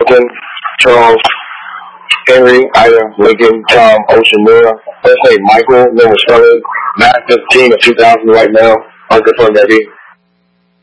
Hamilton, Charles, Henry, Ida, Lincoln, Tom, Ocean, Mira. First name Michael, name was Sterling. Matt 15 of 2000 right now. Unconfirmed, baby.